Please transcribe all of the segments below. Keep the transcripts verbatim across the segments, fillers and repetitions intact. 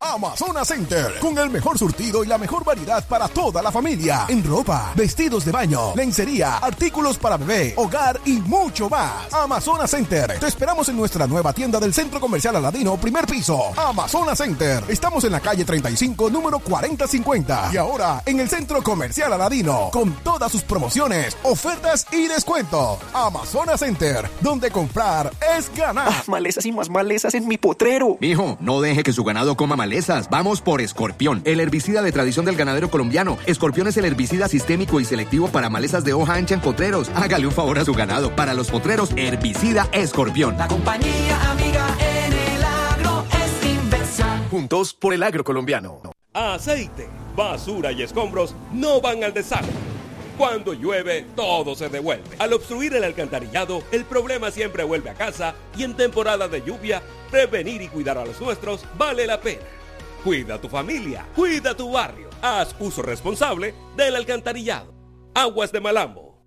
Amazonas Center, con el mejor surtido y la mejor variedad para toda la familia, en ropa, vestidos de baño, lencería, artículos para bebé, hogar y mucho más. Amazonas Center, te esperamos en nuestra nueva tienda del Centro Comercial Aladino, primer piso. Amazonas Center, estamos en la calle treinta y cinco, número cuarenta cincuenta, y ahora en el Centro Comercial Aladino, con todas sus promociones, ofertas y descuentos. Amazonas Center, donde comprar es ganar. Ah, malezas y más malezas en mi potrero. Mijo, no deje que su ganado coma malezas. Vamos por Escorpión, el herbicida de tradición del ganadero colombiano. Escorpión es el herbicida sistémico y selectivo para malezas de hoja ancha en potreros. Hágale un favor a su ganado. Para los potreros, herbicida Escorpión. La compañía amiga en el agro es Inversa. Juntos por el agro colombiano. Aceite, basura y escombros no van al desagüe. Cuando llueve, todo se devuelve. Al obstruir el alcantarillado, el problema siempre vuelve a casa y en temporada de lluvia, prevenir y cuidar a los nuestros vale la pena. Cuida a tu familia, cuida tu barrio. Haz uso responsable del alcantarillado. Aguas de Malambo.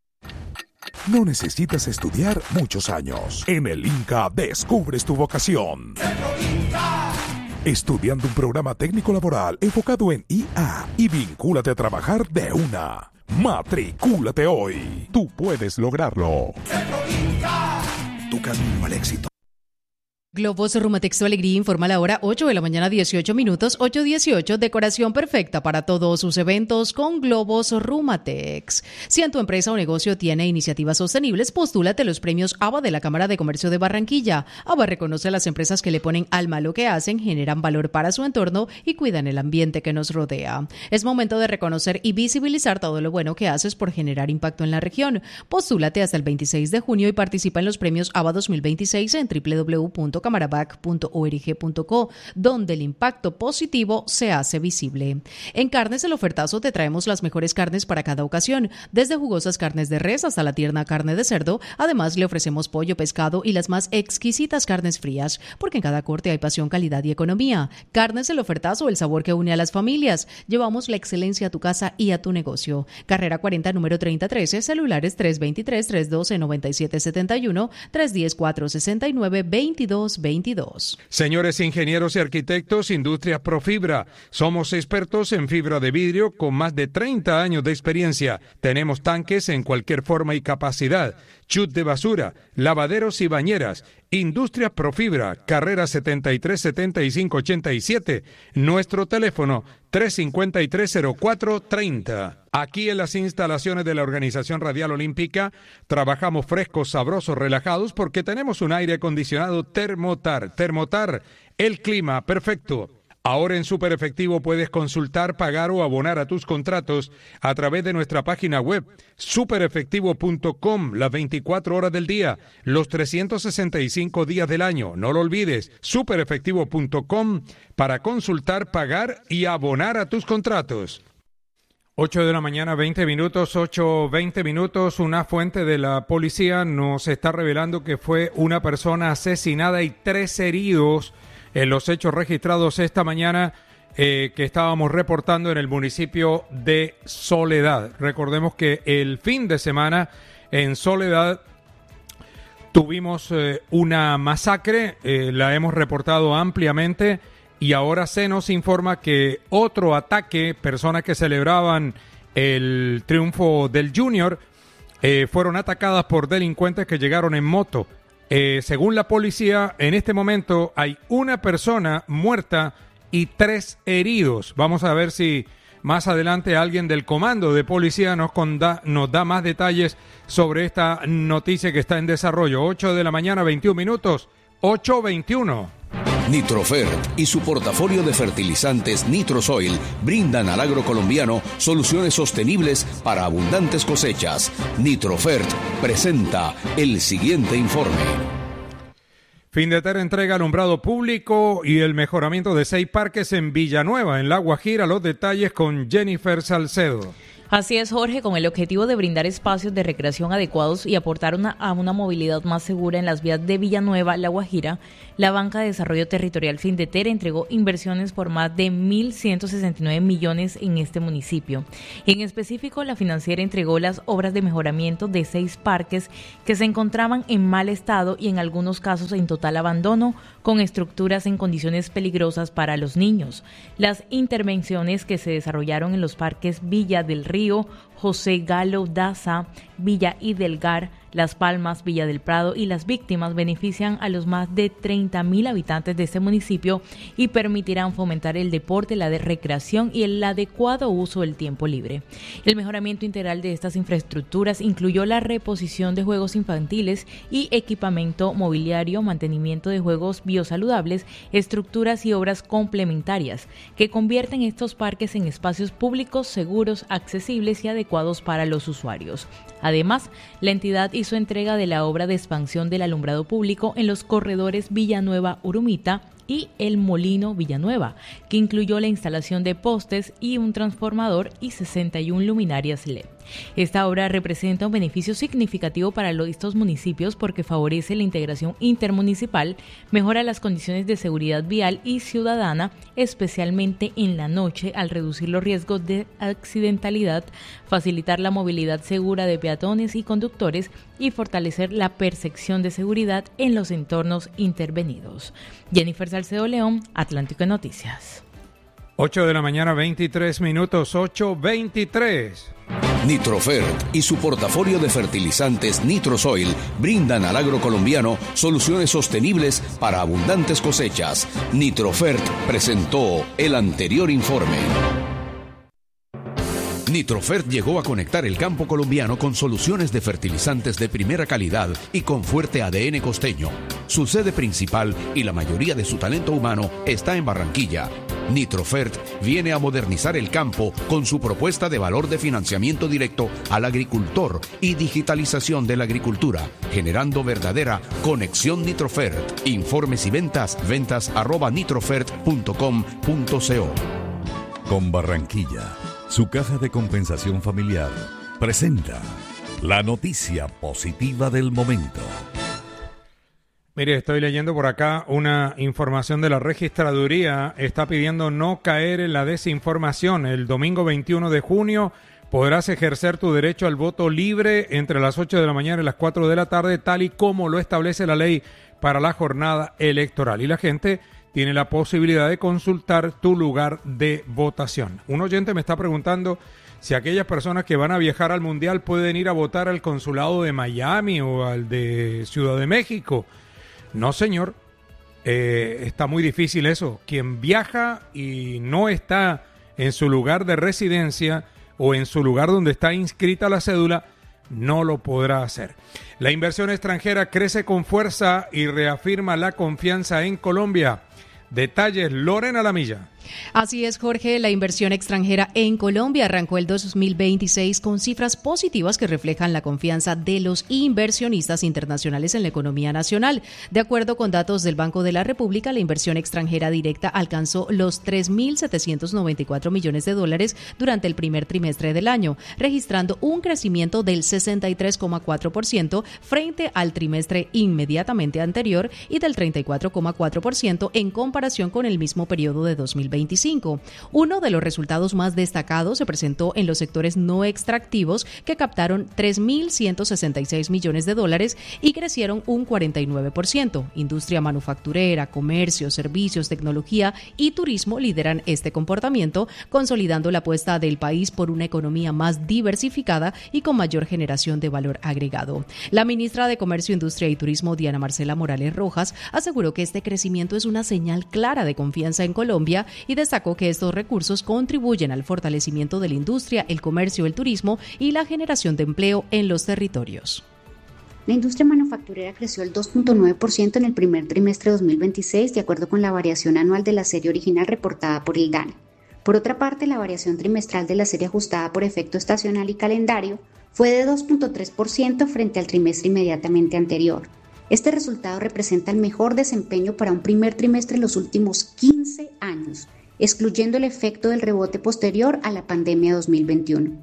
No necesitas estudiar muchos años. En el Inca descubres tu vocación. Estudiando un programa técnico laboral enfocado en I A y vincúlate a trabajar de una. Matricúlate hoy. Tú puedes lograrlo. Tu camino al éxito. Globos Rumatex Tu Alegría informa la hora ocho de la mañana, dieciocho minutos, ocho dieciocho, decoración perfecta para todos sus eventos con Globos Rumatex. Si en tu empresa o negocio tiene iniciativas sostenibles, postúlate los premios A B A de la Cámara de Comercio de Barranquilla. A B A reconoce a las empresas que le ponen alma a lo que hacen, generan valor para su entorno y cuidan el ambiente que nos rodea. Es momento de reconocer y visibilizar todo lo bueno que haces por generar impacto en la región. Postúlate hasta el veintiséis de junio y participa en los premios A B A dos mil veintiséis en doble u doble u doble u punto camarabac punto org punto co, donde el impacto positivo se hace visible. En Carnes El Ofertazo te traemos las mejores carnes para cada ocasión, desde jugosas carnes de res hasta la tierna carne de cerdo. Además, le ofrecemos pollo, pescado y las más exquisitas carnes frías, porque en cada corte hay pasión, calidad y economía. Carnes El Ofertazo, el sabor que une a las familias. Llevamos la excelencia a tu casa y a tu negocio. Carrera cuarenta, número treinta trece, celulares tres dos tres, tres uno dos, nueve siete siete uno, tres uno cero, cuatro seis nueve, veintidós veintidós. Señores ingenieros y arquitectos, Industrias Profibra. Somos expertos en fibra de vidrio con más de treinta años de experiencia. Tenemos tanques en cualquier forma y capacidad, chut de basura, lavaderos y bañeras. Industrias Profibra, carrera setenta y tres, setenta y cinco, ochenta y siete. Nuestro teléfono tres cinco tres, cero cuatro treinta. Aquí en las instalaciones de la Organización Radial Olímpica trabajamos frescos, sabrosos, relajados porque tenemos un aire acondicionado Thermotar. Thermotar, el clima perfecto. Ahora en Super Efectivo puedes consultar, pagar o abonar a tus contratos a través de nuestra página web super efectivo punto com, las veinticuatro horas del día, los trescientos sesenta y cinco días del año. No lo olvides, super efectivo punto com para consultar, pagar y abonar a tus contratos. ocho de la mañana, veinte minutos, ocho, veinte minutos. Una fuente de la policía nos está revelando que fue una persona asesinada y tres heridos en los hechos registrados esta mañana eh, que estábamos reportando en el municipio de Soledad. Recordemos que el fin de semana en Soledad tuvimos eh, una masacre, eh, la hemos reportado ampliamente y ahora se nos informa que otro ataque, personas que celebraban el triunfo del Junior, eh, fueron atacadas por delincuentes que llegaron en moto. Eh, según la policía, en este momento hay una persona muerta y tres heridos. Vamos a ver si más adelante alguien del comando de policía nos, conda, nos da más detalles sobre esta noticia que está en desarrollo. ocho de la mañana, veintiún minutos, ocho veintiuno. Nitrofert y su portafolio de fertilizantes Nitrosoil brindan al agro colombiano soluciones sostenibles para abundantes cosechas. Nitrofert presenta el siguiente informe. Findeter entrega alumbrado público y el mejoramiento de seis parques en Villanueva, en La Guajira. Los detalles con Jennifer Salcedo. Así es, Jorge, con el objetivo de brindar espacios de recreación adecuados y aportar una, a una movilidad más segura en las vías de Villanueva, La Guajira, la Banca de Desarrollo Territorial Findeter entregó inversiones por más de mil ciento sesenta y nueve millones en este municipio. En específico, la financiera entregó las obras de mejoramiento de seis parques que se encontraban en mal estado y en algunos casos en total abandono, con estructuras en condiciones peligrosas para los niños. Las intervenciones que se desarrollaron en los parques Villa del Río, José Galo Daza, Villa Idelgar, Las Palmas, Villa del Prado y Las Víctimas benefician a los más de treinta mil habitantes de este municipio y permitirán fomentar el deporte, la de recreación y el adecuado uso del tiempo libre. El mejoramiento integral de estas infraestructuras incluyó la reposición de juegos infantiles y equipamiento mobiliario, mantenimiento de juegos biosaludables, estructuras y obras complementarias que convierten estos parques en espacios públicos seguros, accesibles y adecuados para los usuarios. Además, la entidad hizo entrega de la obra de expansión del alumbrado público en los corredores Villanueva-Urumita y El Molino Villanueva, que incluyó la instalación de postes y un transformador y sesenta y una luminarias L E D. Esta obra representa un beneficio significativo para estos municipios porque favorece la integración intermunicipal, mejora las condiciones de seguridad vial y ciudadana, especialmente en la noche, al reducir los riesgos de accidentalidad, facilitar la movilidad segura de peatones y conductores y fortalecer la percepción de seguridad en los entornos intervenidos. Jennifer Salcedo León, Atlántico Noticias. ocho de la mañana, veintitrés minutos, ocho veintitrés. Nitrofert y su portafolio de fertilizantes Nitrosoil brindan al agro colombiano soluciones sostenibles para abundantes cosechas. Nitrofert presentó el anterior informe. Nitrofert llegó a conectar el campo colombiano con soluciones de fertilizantes de primera calidad y con fuerte A D N costeño. Su sede principal y la mayoría de su talento humano está en Barranquilla. Nitrofert viene a modernizar el campo con su propuesta de valor de financiamiento directo al agricultor y digitalización de la agricultura, generando verdadera conexión Nitrofert. Informes y ventas, ventas arroba nitrofert punto com punto co. Con Barranquilla, su caja de compensación familiar presenta la noticia positiva del momento. Mire, estoy leyendo por acá una información de la registraduría. Está pidiendo no caer en la desinformación. El domingo veintiuno de junio podrás ejercer tu derecho al voto libre entre las ocho de la mañana y las cuatro de la tarde, tal y como lo establece la ley para la jornada electoral. Y la gente tiene la posibilidad de consultar tu lugar de votación. Un oyente me está preguntando si aquellas personas que van a viajar al Mundial pueden ir a votar al consulado de Miami o al de Ciudad de México. No, señor, eh, está muy difícil eso. Quien viaja y no está en su lugar de residencia o en su lugar donde está inscrita la cédula, no lo podrá hacer. La inversión extranjera crece con fuerza y reafirma la confianza en Colombia. Detalles, Lorena Lamilla. Así es, Jorge, la inversión extranjera en Colombia arrancó el dos mil veintiséis con cifras positivas que reflejan la confianza de los inversionistas internacionales en la economía nacional. De acuerdo con datos del Banco de la República, la inversión extranjera directa alcanzó los tres mil setecientos noventa y cuatro millones de dólares durante el primer trimestre del año, registrando un crecimiento del sesenta y tres coma cuatro por ciento frente al trimestre inmediatamente anterior y del treinta y cuatro coma cuatro por ciento en comparación con el mismo periodo de dos mil veinticinco. Uno de los resultados más destacados se presentó en los sectores no extractivos, que captaron tres mil ciento sesenta y seis millones de dólares y crecieron un cuarenta y nueve por ciento. Industria manufacturera, comercio, servicios, tecnología y turismo lideran este comportamiento, consolidando la apuesta del país por una economía más diversificada y con mayor generación de valor agregado. La ministra de Comercio, Industria y Turismo, Diana Marcela Morales Rojas, aseguró que este crecimiento es una señal clara de confianza en Colombia y destacó que estos recursos contribuyen al fortalecimiento de la industria, el comercio, el turismo y la generación de empleo en los territorios. La industria manufacturera creció el dos punto nueve por ciento en el primer trimestre de dos mil veintiséis, de acuerdo con la variación anual de la serie original reportada por el DANE. Por otra parte, la variación trimestral de la serie ajustada por efecto estacional y calendario fue de dos punto tres por ciento frente al trimestre inmediatamente anterior. Este resultado representa el mejor desempeño para un primer trimestre en los últimos quince años, excluyendo el efecto del rebote posterior a la pandemia dos mil veintiuno.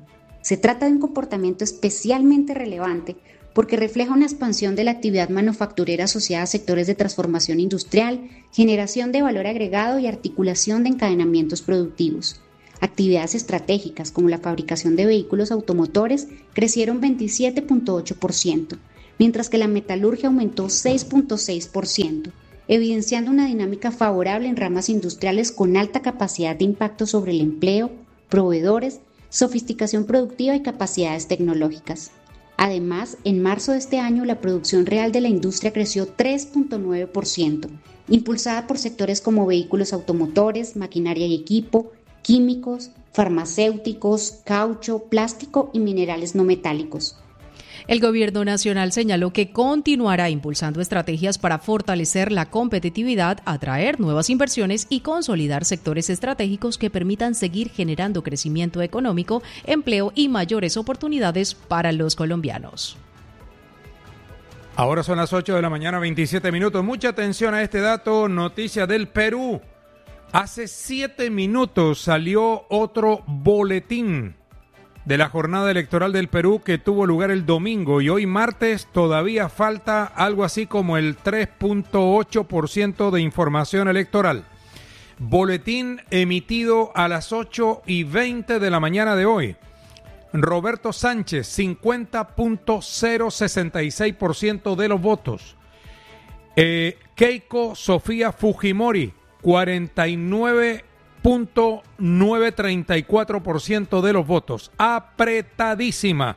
Se trata de un comportamiento especialmente relevante porque refleja una expansión de la actividad manufacturera asociada a sectores de transformación industrial, generación de valor agregado y articulación de encadenamientos productivos. Actividades estratégicas como la fabricación de vehículos automotores crecieron veintisiete punto ocho por ciento, mientras que la metalurgia aumentó seis punto seis por ciento, evidenciando una dinámica favorable en ramas industriales con alta capacidad de impacto sobre el empleo, proveedores, sofisticación productiva y capacidades tecnológicas. Además, en marzo de este año la producción real de la industria creció tres punto nueve por ciento, impulsada por sectores como vehículos automotores, maquinaria y equipo, químicos, farmacéuticos, caucho, plástico y minerales no metálicos. El gobierno nacional señaló que continuará impulsando estrategias para fortalecer la competitividad, atraer nuevas inversiones y consolidar sectores estratégicos que permitan seguir generando crecimiento económico, empleo y mayores oportunidades para los colombianos. Ahora son las ocho de la mañana, veintisiete minutos. Mucha atención a este dato, noticia del Perú. Hace siete minutos salió otro boletín de la jornada electoral del Perú que tuvo lugar el domingo y hoy martes todavía falta algo así como el tres punto ocho por ciento de información electoral. Boletín emitido a las ocho y veinte de la mañana de hoy. Roberto Sánchez, cincuenta punto cero sesenta y seis por ciento de los votos. Eh, Keiko Sofía Fujimori, cuarenta y nueve punto novecientos treinta y cuatro por ciento de los votos. Apretadísima.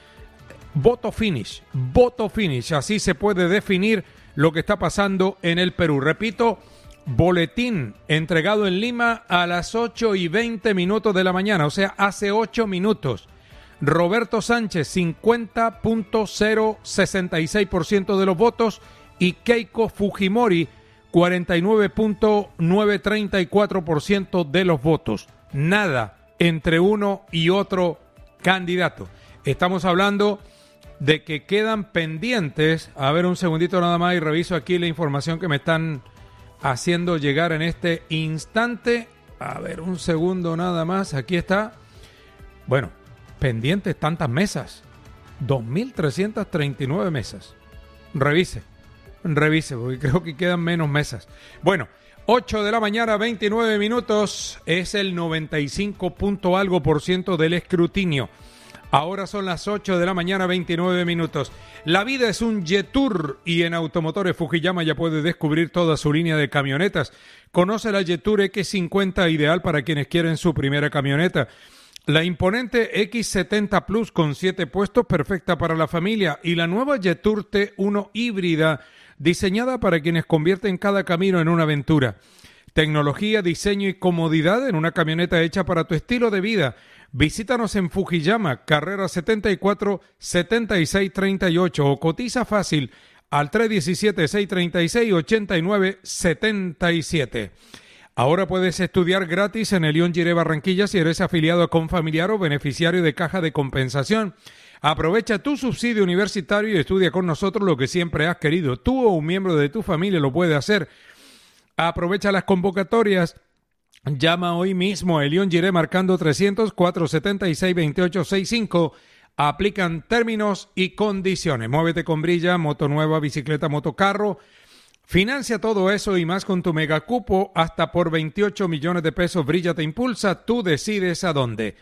Voto finish. Voto finish. Así se puede definir lo que está pasando en el Perú. Repito, boletín entregado en Lima a las ocho y veinte minutos de la mañana. O sea, hace ocho minutos. Roberto Sánchez, cincuenta punto cero sesenta y seis por ciento de los votos. Y Keiko Fujimori, cuarenta y nueve punto novecientos treinta y cuatro por ciento de los votos. Nada entre uno y otro candidato. Estamos hablando de que quedan pendientes. A ver, un segundito nada más y reviso aquí la información que me están haciendo llegar en este instante. A ver, un segundo nada más. Aquí está. Bueno, pendientes tantas mesas. dos mil trescientas treinta y nueve mesas. Revise. Revise, porque creo que quedan menos mesas. Bueno, ocho de la mañana, veintinueve minutos, es el noventa y cinco punto algo por ciento del escrutinio. Ahora son las ocho de la mañana, veintinueve minutos. La vida es un Jetour y en Automotores Fujiyama ya puede descubrir toda su línea de camionetas. Conoce la Jetour equis cincuenta, ideal para quienes quieren su primera camioneta. La imponente equis setenta Plus con siete puestos, perfecta para la familia. Y la nueva Jetour T uno híbrida, diseñada para quienes convierten cada camino en una aventura. Tecnología, diseño y comodidad en una camioneta hecha para tu estilo de vida. Visítanos en Fujiyama, carrera setenta y cuatro, setenta y seis treinta y ocho o cotiza fácil al tres uno siete, seis tres seis, ocho nueve siete siete. Ahora puedes estudiar gratis en el León Giré Barranquilla si eres afiliado a Confamiliar o beneficiario de Caja de Compensación. Aprovecha tu subsidio universitario y estudia con nosotros lo que siempre has querido. Tú o un miembro de tu familia lo puede hacer. Aprovecha las convocatorias. Llama hoy mismo a Elión Giré marcando trescientos, cuatrocientos setenta y seis, veintiocho sesenta y cinco. Aplican términos y condiciones. Muévete con Brilla, moto nueva, bicicleta, motocarro. Financia todo eso y más con tu megacupo hasta por veintiocho millones de pesos. Brilla te impulsa, tú decides a dónde.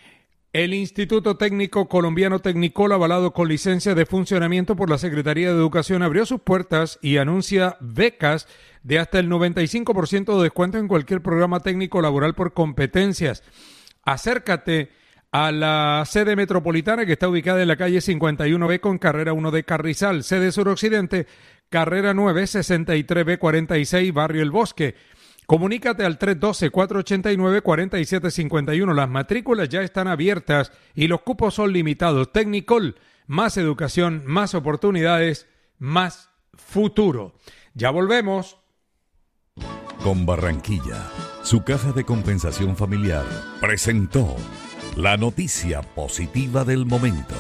El Instituto Técnico Colombiano Tecnicola, avalado con licencia de funcionamiento por la Secretaría de Educación, abrió sus puertas y anuncia becas de hasta el noventa y cinco por ciento de descuento en cualquier programa técnico laboral por competencias. Acércate a la sede metropolitana que está ubicada en la calle cincuenta y uno B con carrera uno de Carrizal, sede suroccidente, carrera nueve, sesenta y tres B cuarenta y seis, Barrio El Bosque. Comunícate al tres uno dos, cuatro ocho nueve, cuatro siete cinco uno. Las matrículas ya están abiertas y los cupos son limitados. Tecnicol, más educación, más oportunidades, más futuro. Ya volvemos. Con Barranquilla, su caja de compensación familiar presentó la noticia positiva del momento.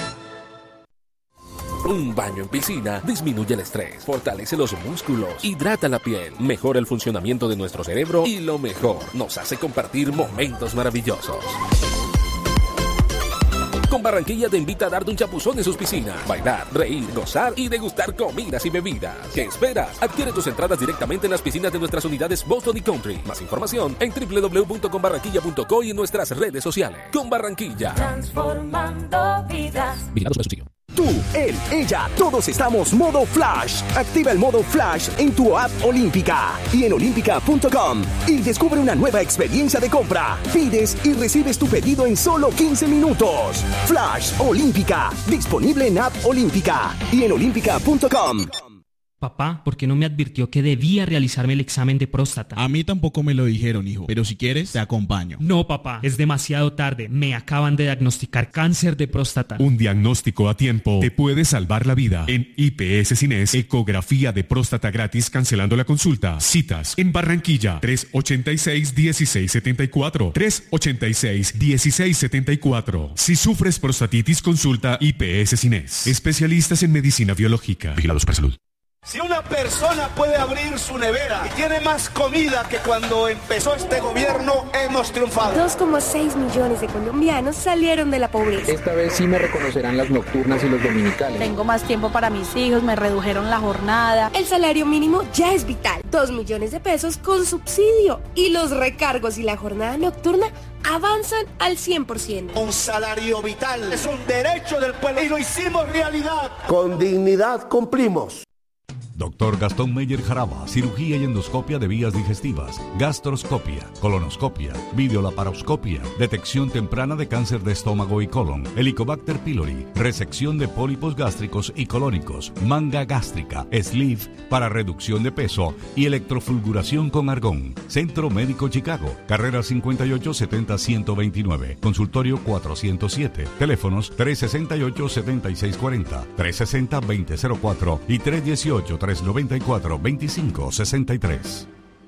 Un baño en piscina disminuye el estrés, fortalece los músculos, hidrata la piel, mejora el funcionamiento de nuestro cerebro y lo mejor, nos hace compartir momentos maravillosos. Con Barranquilla te invita a darte un chapuzón en sus piscinas, bailar, reír, gozar y degustar comidas y bebidas. ¿Qué esperas? Adquiere tus entradas directamente en las piscinas de nuestras unidades Boston y Country. Más información en doble u doble u doble u punto con barranquilla punto co y en nuestras redes sociales. Con Barranquilla. Transformando vidas. Vigilado Supersubsidio. Tú, él, ella, todos estamos modo Flash. Activa el modo Flash en tu app Olímpica y en olímpica punto com y descubre una nueva experiencia de compra. Pides y recibes tu pedido en solo quince minutos. Flash Olímpica, disponible en app Olímpica y en olímpica punto com. Papá, ¿por qué no me advirtió que debía realizarme el examen de próstata? A mí tampoco me lo dijeron, hijo, pero si quieres, te acompaño. No, papá, es demasiado tarde. Me acaban de diagnosticar cáncer de próstata. Un diagnóstico a tiempo te puede salvar la vida. En I P S Cines, ecografía de próstata gratis cancelando la consulta. Citas en Barranquilla, tres ochenta y seis, dieciséis setenta y cuatro. tres ochenta y seis, dieciséis setenta y cuatro. Si sufres prostatitis, consulta I P S Cines. Especialistas en medicina biológica. Vigilados para salud. Si una persona puede abrir su nevera y tiene más comida que cuando empezó este gobierno, hemos triunfado. dos coma seis millones de colombianos salieron de la pobreza. Esta vez sí me reconocerán las nocturnas y los dominicales. Tengo más tiempo para mis hijos, me redujeron la jornada. El salario mínimo ya es vital. dos millones de pesos con subsidio. Y los recargos y la jornada nocturna avanzan al cien por ciento. Un salario vital es un derecho del pueblo y lo hicimos realidad. Con dignidad cumplimos. Doctor Gastón Meyer Jaraba, cirugía y endoscopia de vías digestivas, gastroscopia, colonoscopia, videolaparoscopia, detección temprana de cáncer de estómago y colon, Helicobacter pylori, resección de pólipos gástricos y colónicos, manga gástrica, sleeve para reducción de peso y electrofulguración con argón. Centro Médico Chicago, carrera cincuenta y ocho setenta ciento veintinueve, consultorio cuatrocientos siete, teléfonos tres sesenta y ocho setenta y seis cuarenta, tres sesenta veinte cero cuatro y tres dieciocho tres noventa y cuatro veinticinco sesenta y tres.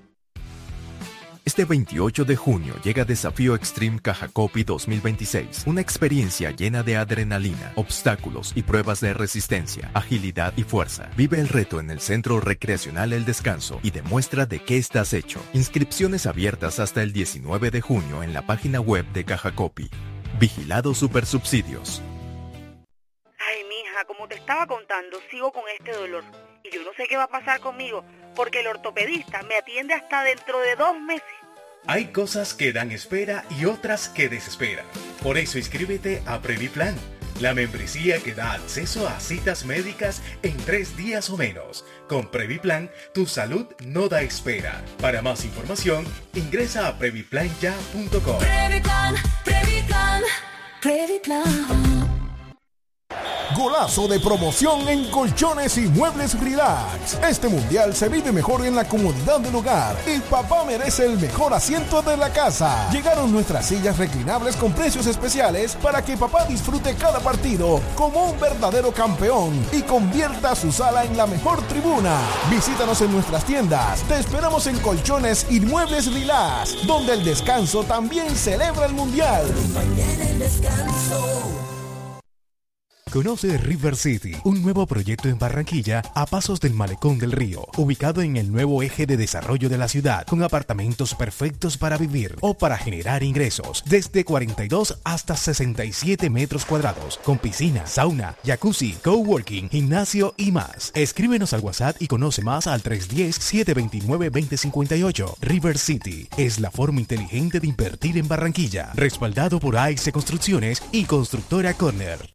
Este veintiocho de junio llega Desafío Extreme Cajacopi dos mil veintiséis, una experiencia llena de adrenalina, obstáculos y pruebas de resistencia, agilidad y fuerza. Vive el reto en el Centro Recreacional El Descanso y demuestra de qué estás hecho. Inscripciones abiertas hasta el diecinueve de junio en la página web de Cajacopi. Vigilado Supersubsidios. Ay, mija, como te estaba contando, sigo con este dolor. Y yo no sé qué va a pasar conmigo, porque el ortopedista me atiende hasta dentro de dos meses. Hay cosas que dan espera y otras que desesperan. Por eso inscríbete a Previplan, la membresía que da acceso a citas médicas en tres días o menos. Con Previplan, tu salud no da espera. Para más información, ingresa a previplan ya punto com. Previplan, Previplan, Previplan. Golazo de promoción en colchones y muebles relax. Este mundial se vive mejor en la comodidad del hogar. Y papá merece el mejor asiento de la casa. Llegaron nuestras sillas reclinables con precios especiales para que papá disfrute cada partido como un verdadero campeón y convierta su sala en la mejor tribuna. Visítanos en nuestras tiendas. Te esperamos en Colchones y Muebles Relax, donde el descanso también celebra el mundial. Mañana el descanso. Conoce River City, un nuevo proyecto en Barranquilla a pasos del Malecón del Río, ubicado en el nuevo eje de desarrollo de la ciudad, con apartamentos perfectos para vivir o para generar ingresos, desde cuarenta y dos hasta sesenta y siete metros cuadrados, con piscina, sauna, jacuzzi, coworking, gimnasio y más. Escríbenos al WhatsApp y conoce más al tres uno cero, siete dos nueve, dos cero cinco ocho. River City es la forma inteligente de invertir en Barranquilla, respaldado por A X Construcciones y Constructora Corner.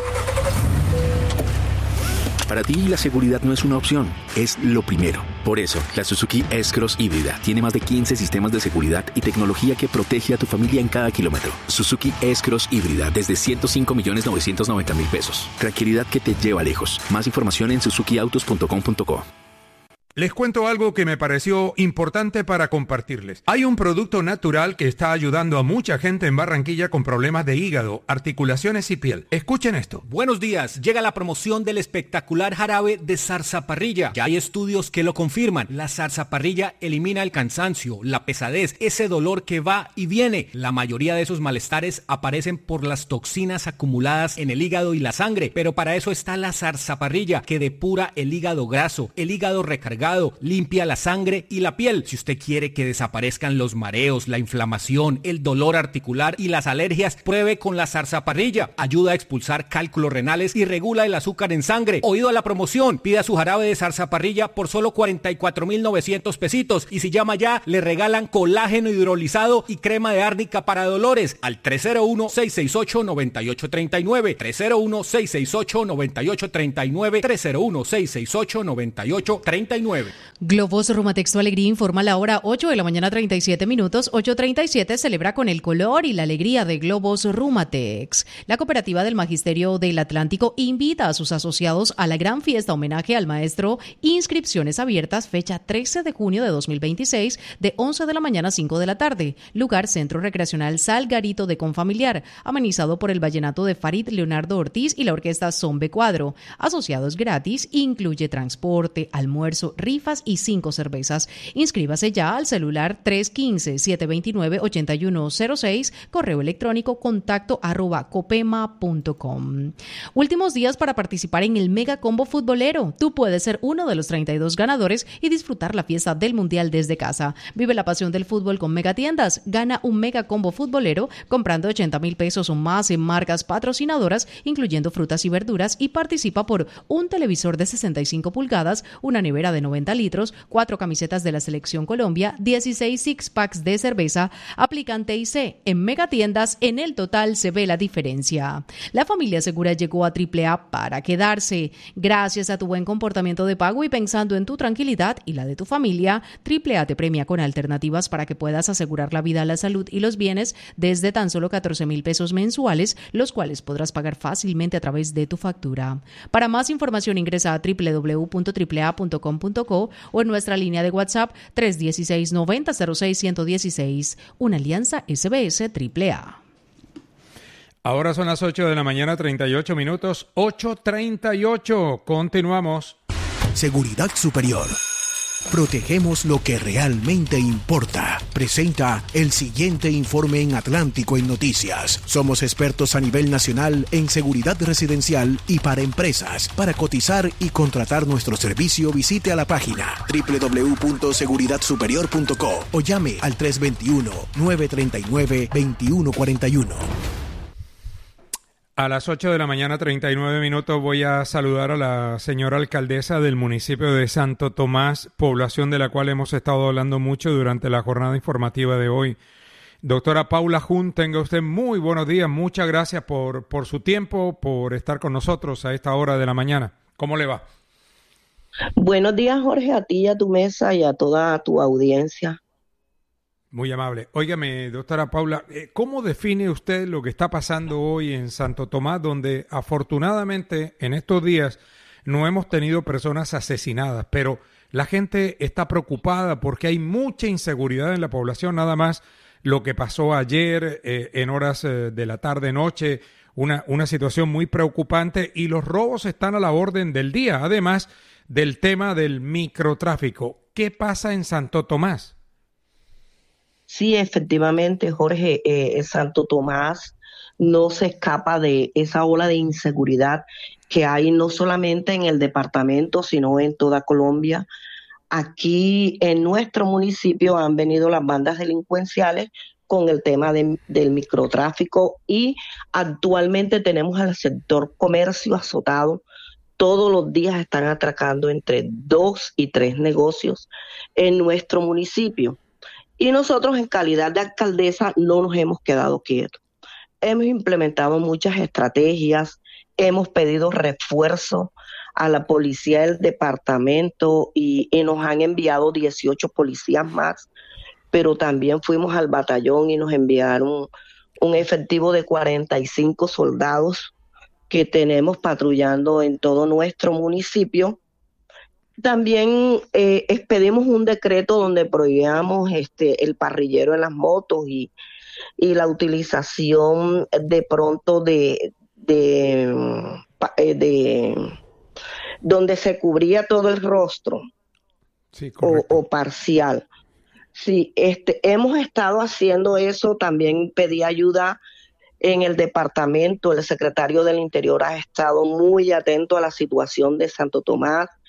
Para ti la seguridad no es una opción, es lo primero. Por eso, la Suzuki S-Cross híbrida tiene más de quince sistemas de seguridad y tecnología que protege a tu familia en cada kilómetro. Suzuki S-Cross híbrida desde ciento cinco millones novecientos noventa mil pesos. Tranquilidad que te lleva lejos. Más información en suzuki autos punto com punto co. Les cuento algo que me pareció importante para compartirles. Hay un producto natural que está ayudando a mucha gente en Barranquilla con problemas de hígado, articulaciones y piel. Escuchen esto. Buenos días. Llega la promoción del espectacular jarabe de zarzaparrilla. Ya hay estudios que lo confirman. La zarzaparrilla elimina el cansancio, la pesadez, ese dolor que va y viene. La mayoría de esos malestares aparecen por las toxinas acumuladas en el hígado y la sangre. Pero para eso está la zarzaparrilla, que depura el hígado graso, el hígado recargado cargado, limpia la sangre y la piel. Si usted quiere que desaparezcan los mareos, la inflamación, el dolor articular y las alergias, pruebe con la zarzaparrilla. Ayuda a expulsar cálculos renales y regula el azúcar en sangre. Oído a la promoción, pida su jarabe de zarzaparrilla por solo cuarenta y cuatro mil novecientos pesitos y si llama ya, le regalan colágeno hidrolizado y crema de árnica para dolores al tres cero uno, seis seis ocho, nueve ocho tres nueve, tres cero uno, seis seis ocho, nueve ocho tres nueve, tres cero uno, seis seis ocho, nueve ocho tres nueve. Globos Rumatex Tu Alegría informa la hora ocho de la mañana treinta y siete minutos. ocho treinta y siete celebra con el color y la alegría de Globos Rumatex. La cooperativa del Magisterio del Atlántico invita a sus asociados a la gran fiesta homenaje al maestro. Inscripciones abiertas, fecha trece de junio de dos mil veintiséis, de once de la mañana a cinco de la tarde. Lugar Centro Recreacional Salgarito de Confamiliar, amenizado por el vallenato de Farid Leonardo Ortiz y la orquesta Sombe Cuadro. Asociados gratis, incluye transporte, almuerzo, rifas y cinco cervezas. Inscríbase ya al celular tres uno cinco, siete dos nueve, ocho uno cero seis, correo electrónico contacto arroba copema punto com. Últimos días para participar en el Mega Combo Futbolero. Tú puedes ser uno de los treinta y dos ganadores y disfrutar la fiesta del Mundial desde casa. Vive la pasión del fútbol con Megatiendas. Gana un Mega Combo Futbolero comprando ochenta mil pesos o más en marcas patrocinadoras, incluyendo frutas y verduras, y participa por un televisor de sesenta y cinco pulgadas, una nevera de noventa litros, cuatro camisetas de la Selección Colombia, dieciséis six packs de cerveza. Aplican T I C. En Megatiendas, en el total se ve la diferencia. La familia segura llegó a Triple A para quedarse. Gracias a tu buen comportamiento de pago y pensando en tu tranquilidad y la de tu familia, Triple A te premia con alternativas para que puedas asegurar la vida, la salud y los bienes desde tan solo catorce mil pesos mensuales, los cuales podrás pagar fácilmente a través de tu factura. Para más información ingresa a doble u doble u doble u punto triple a punto com punto co o en nuestra línea de WhatsApp tres uno seis, noventa cero seis, uno uno seis. Una alianza S B S Triple A. Ahora son las ocho de la mañana, treinta y ocho minutos, ocho treinta y ocho. Continuamos. Seguridad Superior. Protegemos lo que realmente importa. Presenta el siguiente informe en Atlántico en Noticias. Somos expertos a nivel nacional en seguridad residencial y para empresas. Para cotizar y contratar nuestro servicio, visite a la página doble u doble u doble u punto seguridad superior punto co o llame al tres dos uno, nueve tres nueve, dos uno cuatro uno. A las ocho de la mañana, treinta y nueve minutos, voy a saludar a la señora alcaldesa del municipio de Santo Tomás, población de la cual hemos estado hablando mucho durante la jornada informativa de hoy. Doctora Paula Jun, tenga usted muy buenos días. Muchas gracias por, por su tiempo, por estar con nosotros a esta hora de la mañana. ¿Cómo le va? Buenos días, Jorge, a ti y a tu mesa y a toda tu audiencia. Muy amable. Óigame, doctora Paula, ¿cómo define usted lo que está pasando hoy en Santo Tomás, donde afortunadamente en estos días no hemos tenido personas asesinadas, pero la gente está preocupada porque hay mucha inseguridad en la población? Nada más lo que pasó ayer eh, en horas eh, de la tarde-noche, una, una situación muy preocupante, y los robos están a la orden del día, además del tema del microtráfico. ¿Qué pasa en Santo Tomás? Sí, efectivamente, Jorge, eh, Santo Tomás no se escapa de esa ola de inseguridad que hay no solamente en el departamento, sino en toda Colombia. Aquí en nuestro municipio han venido las bandas delincuenciales con el tema de, del microtráfico y actualmente tenemos al sector comercio azotado. Todos los días están atracando entre dos y tres negocios en nuestro municipio. Y nosotros en calidad de alcaldesa no nos hemos quedado quietos. Hemos implementado muchas estrategias, hemos pedido refuerzo a la policía del departamento y, y nos han enviado dieciocho policías más, pero también fuimos al batallón y nos enviaron un efectivo de cuarenta y cinco soldados que tenemos patrullando en todo nuestro municipio. También eh, expedimos un decreto donde prohibíamos este, el parrillero en las motos y, y la utilización de pronto de, de, de donde se cubría todo el rostro, sí, o, o parcial. Sí, este, hemos estado haciendo eso. También pedí ayuda en el departamento. El secretario del Interior ha estado muy atento a la situación de Santo Tomás.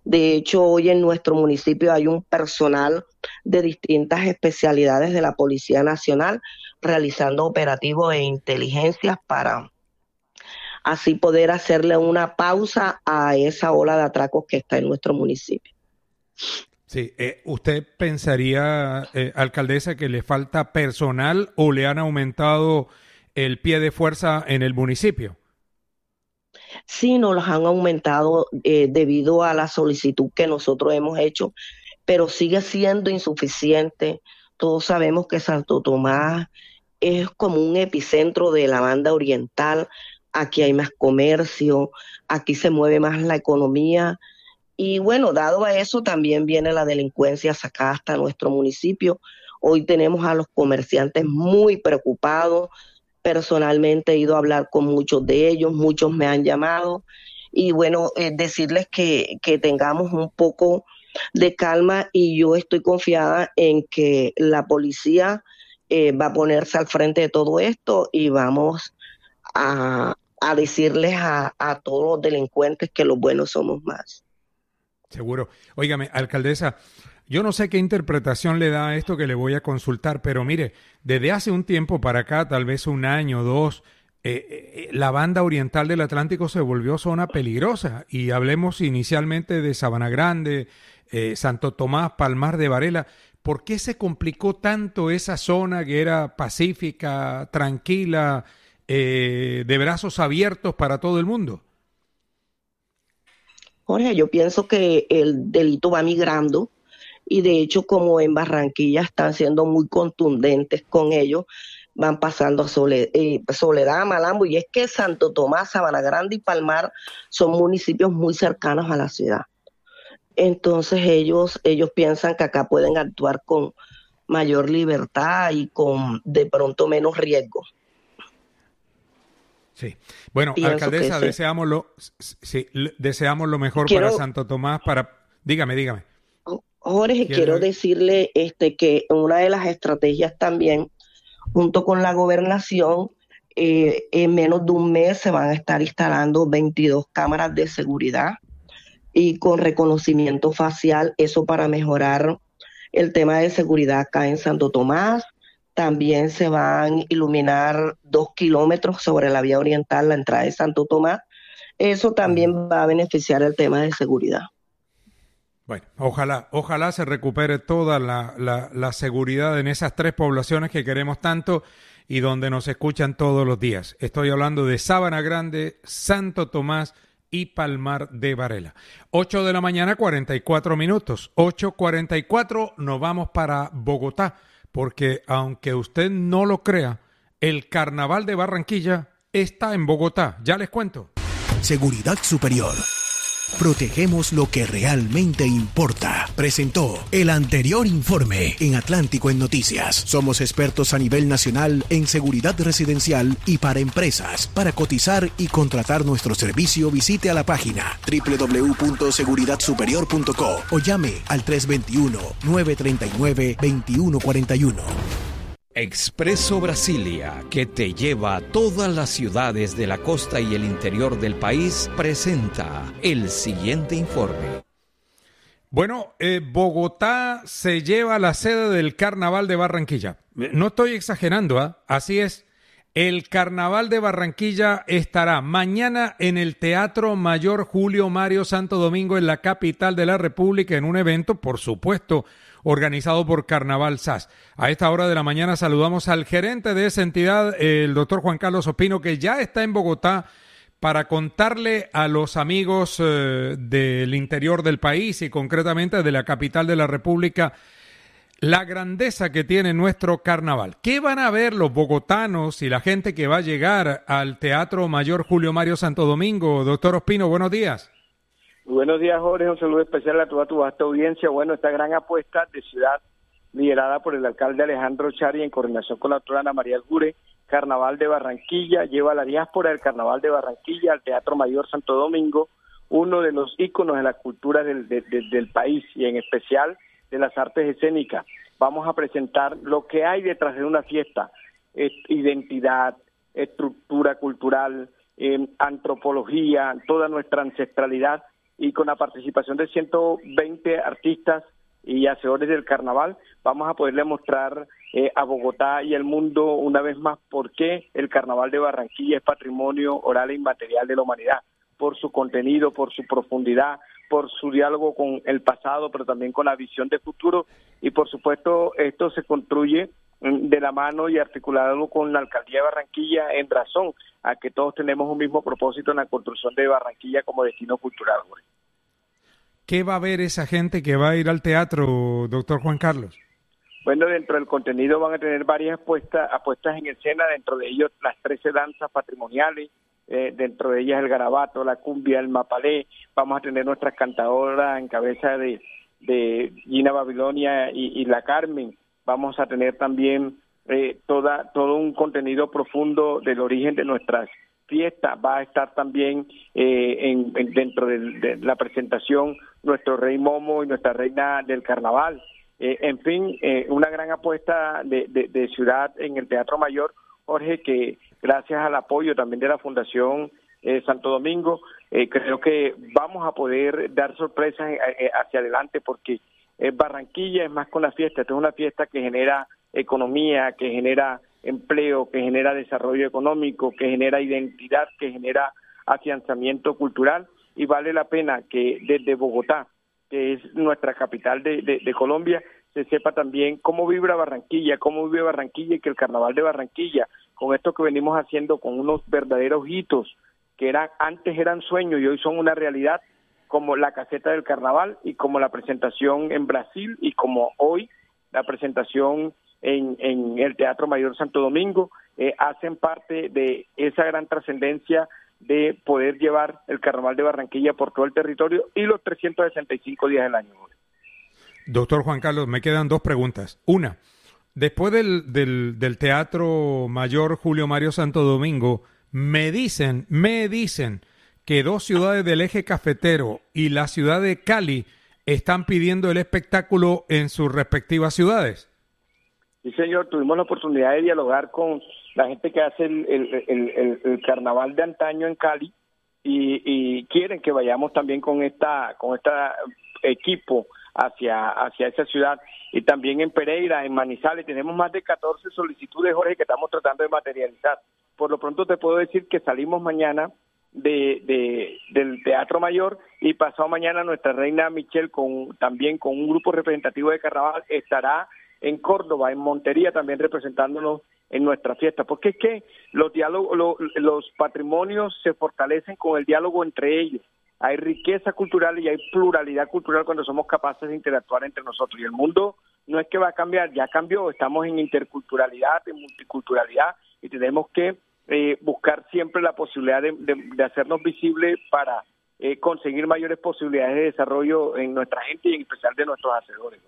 De hecho, hoy en nuestro municipio hay un personal de distintas especialidades de la Policía Nacional realizando operativos e inteligencias para así poder hacerle una pausa a esa ola de atracos que está en nuestro municipio. Sí, eh, ¿usted pensaría, eh, alcaldesa, que le falta personal o le han aumentado el pie de fuerza en el municipio? Sí, nos los han aumentado eh, debido a la solicitud que nosotros hemos hecho, pero sigue siendo insuficiente. Todos sabemos que Santo Tomás es como un epicentro de la banda oriental. Aquí hay más comercio, aquí se mueve más la economía. Y bueno, dado a eso también viene la delincuencia sacada hasta nuestro municipio. Hoy tenemos a los comerciantes muy preocupados. Personalmente he ido a hablar con muchos de ellos, muchos me han llamado. Y bueno, eh, decirles que, que tengamos un poco de calma y yo estoy confiada en que la policía eh, va a ponerse al frente de todo esto y vamos a, a decirles a, a todos los delincuentes que los buenos somos más. Seguro. Óigame, alcaldesa, yo no sé qué interpretación le da a esto que le voy a consultar, pero mire, desde hace un tiempo para acá, tal vez un año o dos, eh, eh, la banda oriental del Atlántico se volvió zona peligrosa. Y hablemos inicialmente de Sabana Grande, eh, Santo Tomás, Palmar de Varela. ¿Por qué se complicó tanto esa zona que era pacífica, tranquila, eh, de brazos abiertos para todo el mundo? Jorge, yo pienso que el delito va migrando y de hecho como en Barranquilla están siendo muy contundentes con ellos, van pasando a Soledad, eh, Soledad, Malambo, y es que Santo Tomás, Sabana Grande y Palmar son municipios muy cercanos a la ciudad. Entonces ellos, ellos piensan que acá pueden actuar con mayor libertad y con de pronto menos riesgo. Sí. Bueno, Pienso alcaldesa, sí. deseamos lo, sí, deseamos lo mejor Quiero, para Santo Tomás, para, dígame, dígame. Jorge, quiero, quiero decirle este que una de las estrategias también, junto con la gobernación, eh, en menos de un mes se van a estar instalando veintidós cámaras de seguridad y con reconocimiento facial, eso para mejorar el tema de seguridad acá en Santo Tomás. También se van a iluminar dos kilómetros sobre la vía oriental, la entrada de Santo Tomás. Eso también va a beneficiar el tema de seguridad. Bueno, ojalá, ojalá se recupere toda la, la, la seguridad en esas tres poblaciones que queremos tanto y donde nos escuchan todos los días. Estoy hablando de Sabana Grande, Santo Tomás y Palmar de Varela. ocho de la mañana, cuarenta y cuatro minutos. ocho cuarenta y cuatro, nos vamos para Bogotá. Porque aunque usted no lo crea, el Carnaval de Barranquilla está en Bogotá. Ya les cuento. Seguridad Superior. Protegemos lo que realmente importa. Presentó el anterior informe en Atlántico en Noticias. Somos expertos a nivel nacional en seguridad residencial y para empresas. Para cotizar y contratar nuestro servicio, visite a la página doble u doble u doble u punto seguridad superior punto co o llame al tres dos uno, nueve tres nueve, dos uno cuatro uno. Expreso Brasilia, que te lleva a todas las ciudades de la costa y el interior del país, presenta el siguiente informe. Bueno, eh, Bogotá se lleva la sede del Carnaval de Barranquilla. No estoy exagerando, ¿eh? Así es. El Carnaval de Barranquilla estará mañana en el Teatro Mayor Julio Mario Santo Domingo en la capital de la República en un evento, por supuesto, organizado por Carnaval S A S. A esta hora de la mañana saludamos al gerente de esa entidad, el doctor Juan Carlos Ospino, que ya está en Bogotá para contarle a los amigos eh, del interior del país y concretamente de la capital de la República la grandeza que tiene nuestro carnaval. ¿Qué van a ver los bogotanos y la gente que va a llegar al Teatro Mayor Julio Mario Santo Domingo? Doctor Ospino, buenos días. Buenos días, Jorge. Un saludo especial a toda tu vasta audiencia. Bueno, esta gran apuesta de ciudad liderada por el alcalde Alejandro Chari en coordinación con la doctora Ana María Algure, Carnaval de Barranquilla, lleva a la diáspora del Carnaval de Barranquilla al Teatro Mayor Santo Domingo, uno de los íconos de la cultura del, de, de, del país y en especial de las artes escénicas. Vamos a presentar lo que hay detrás de una fiesta, eh, identidad, estructura cultural, eh, antropología, toda nuestra ancestralidad y con la participación de ciento veinte artistas y hacedores del carnaval, vamos a poderle mostrar eh, a Bogotá y al mundo una vez más por qué el carnaval de Barranquilla es patrimonio oral e inmaterial de la humanidad, por su contenido, por su profundidad, por su diálogo con el pasado, pero también con la visión de futuro, y por supuesto esto se construye de la mano y articulado con la Alcaldía de Barranquilla en razón a que todos tenemos un mismo propósito en la construcción de Barranquilla como destino cultural. ¿Qué va a ver esa gente que va a ir al teatro, doctor Juan Carlos? Bueno, dentro del contenido van a tener varias apuestas, apuestas en escena, dentro de ellos las trece danzas patrimoniales, eh, dentro de ellas el garabato, la cumbia, el mapalé. Vamos a tener nuestras cantadoras en cabeza de, de Gina Babilonia y, y la Carmen. Vamos a tener también eh, toda todo un contenido profundo del origen de nuestras fiestas. Va a estar también eh, en, en, dentro de, de la presentación nuestro rey Momo y nuestra reina del carnaval. Eh, en fin, eh, una gran apuesta de, de, de ciudad en el Teatro Mayor, Jorge, que gracias al apoyo también de la Fundación eh, Santo Domingo, eh, creo que vamos a poder dar sorpresas eh, hacia adelante, porque eh, Barranquilla es más que una fiesta. Esta es una fiesta que genera economía, que genera empleo, que genera desarrollo económico, que genera identidad, que genera afianzamiento cultural, y vale la pena que desde Bogotá, que es nuestra capital de, de, de Colombia, se sepa también cómo vibra Barranquilla, cómo vive Barranquilla, y que el carnaval de Barranquilla, con esto que venimos haciendo, con unos verdaderos hitos que eran antes eran sueños y hoy son una realidad, como la caseta del carnaval y como la presentación en Brasil y como hoy la presentación en, en el Teatro Mayor Santo Domingo, eh, hacen parte de esa gran trascendencia de poder llevar el carnaval de Barranquilla por todo el territorio y los trescientos sesenta y cinco días del año. Doctor Juan Carlos, me quedan dos preguntas. Una, después del, del, del Teatro Mayor Julio Mario Santo Domingo, me dicen, me dicen que dos ciudades del eje cafetero y la ciudad de Cali están pidiendo el espectáculo en sus respectivas ciudades. Sí, señor, tuvimos la oportunidad de dialogar con la gente que hace el, el, el, el, el carnaval de antaño en Cali y, y quieren que vayamos también con esta con esta equipo hacia hacia esa ciudad, y también en Pereira, en Manizales. Tenemos más de catorce solicitudes, Jorge, que estamos tratando de materializar. Por lo pronto te puedo decir que salimos mañana de, de del Teatro Mayor, y pasado mañana nuestra reina Michelle con también con un grupo representativo de carnaval estará en Córdoba, en Montería, también representándonos en nuestra fiesta, porque es que los diálogos, lo, los patrimonios se fortalecen con el diálogo entre ellos. Hay riqueza cultural y hay pluralidad cultural cuando somos capaces de interactuar entre nosotros, y el mundo no es que va a cambiar, ya cambió. Estamos en interculturalidad, en multiculturalidad, y tenemos que eh, buscar siempre la posibilidad de, de, de hacernos visibles para eh, conseguir mayores posibilidades de desarrollo en nuestra gente y en especial de nuestros hacedores.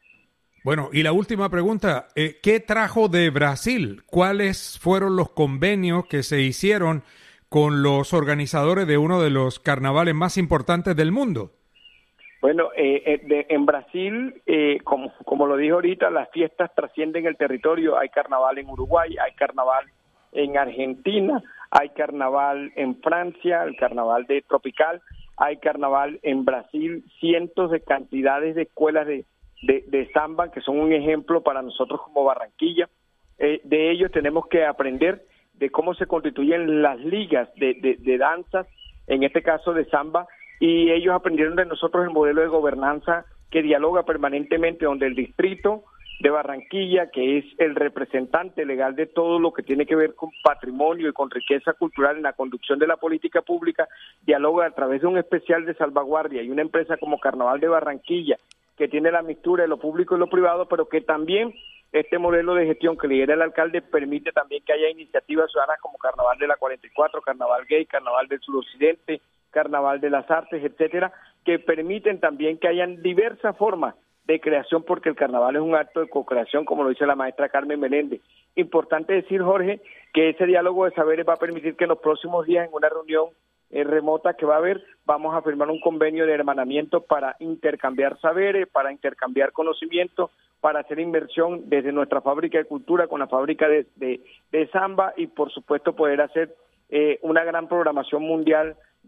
Bueno, y la última pregunta, eh, ¿qué trajo de Brasil? ¿Cuáles fueron los convenios que se hicieron con los organizadores de uno de los carnavales más importantes del mundo? Bueno, eh, eh, de, en Brasil, eh, como, como lo dije ahorita, las fiestas trascienden el territorio. Hay carnaval en Uruguay, hay carnaval en Argentina, hay carnaval en Francia, el carnaval de tropical, hay carnaval en Brasil, cientos de cantidades de escuelas de De, de samba, que son un ejemplo para nosotros como Barranquilla. Eh, de ellos tenemos que aprender de cómo se constituyen las ligas de, de, de danzas, en este caso de samba, y ellos aprendieron de nosotros el modelo de gobernanza que dialoga permanentemente, donde el distrito de Barranquilla, que es el representante legal de todo lo que tiene que ver con patrimonio y con riqueza cultural en la conducción de la política pública, dialoga a través de un especial de salvaguardia y una empresa como Carnaval de Barranquilla, que tiene la mixtura de lo público y lo privado, pero que también este modelo de gestión que lidera el alcalde permite también que haya iniciativas ciudadanas como Carnaval de la cuarenta y cuatro, Carnaval Gay, Carnaval del Suroccidente, Carnaval de las Artes, etcétera, que permiten también que hayan diversas formas de creación, porque el carnaval es un acto de co-creación, como lo dice la maestra Carmen Meléndez. Importante decir, Jorge, que ese diálogo de saberes va a permitir que en los próximos días, en una reunión Eh, remota que va a haber, vamos a firmar un convenio de hermanamiento para intercambiar saberes, para intercambiar conocimiento, para hacer inversión desde nuestra fábrica de cultura con la fábrica de, de, de samba, y por supuesto poder hacer eh, una gran programación mundial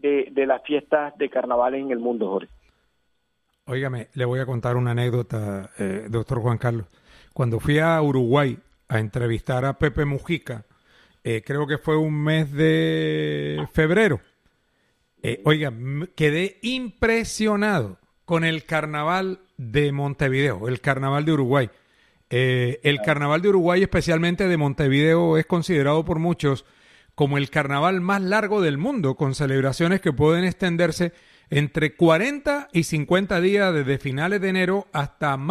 de, de las fiestas de carnavales en el mundo, Jorge. Óigame, le voy a contar una anécdota, eh, doctor Juan Carlos. Cuando fui a Uruguay a entrevistar a Pepe Mujica, eh, creo que fue un mes de febrero, eh, oiga, m- quedé impresionado con el carnaval de Montevideo, el carnaval de Uruguay. Eh, el carnaval de Uruguay, especialmente de Montevideo, es considerado por muchos como el carnaval más largo del mundo, con celebraciones que pueden extenderse entre cuarenta y cincuenta días desde finales de enero hasta